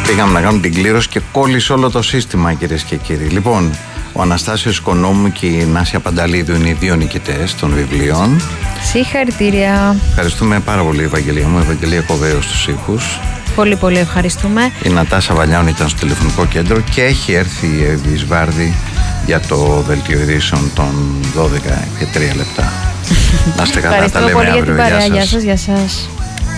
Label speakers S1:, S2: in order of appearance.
S1: Πήγαμε να κάνουμε την κλήρωση και κόλλησε όλο το σύστημα, κυρίες και κύριοι. Λοιπόν, ο Αναστάσιος Οικονόμου και η Νάσια Πανταλίδου είναι οι δύο νικητές των βιβλίων.
S2: Συγχαρητήρια.
S1: Ευχαριστούμε πάρα πολύ, Ευαγγελία μου, Ευαγγελία Κοβέο στους ήχους.
S2: Πολύ πολύ ευχαριστούμε.
S1: Η Νατάσα Βαλιάων ήταν στο τηλεφωνικό κέντρο και έχει έρθει η Εύη Σβάρδη για το δελτίο ειδήσεων των 12 και 3 λεπτά. Να είστε καλά, τα λέμε αύριο.
S2: Γεια σας.